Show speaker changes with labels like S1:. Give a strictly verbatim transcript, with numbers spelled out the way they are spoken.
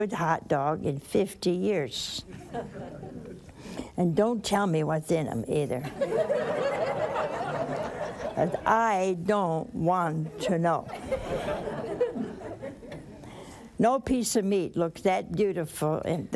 S1: good hot dog in fifty years. And don't tell me what's in them either. 'Cause I don't want to know. No piece of meat looks that beautiful and